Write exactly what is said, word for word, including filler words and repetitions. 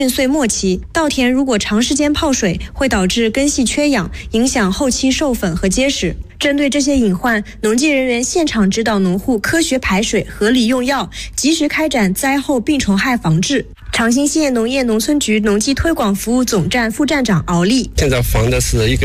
荪岁末期，稻田如果长时间泡水，会导致根系缺氧，影响后期授粉和结实。针对这些隐患，农技人员现场指导农户科学排水、合理用药，及时开展灾后病虫害防治。长兴县农业农村局农技推广服务总站副站长敖丽， 现在防的是一个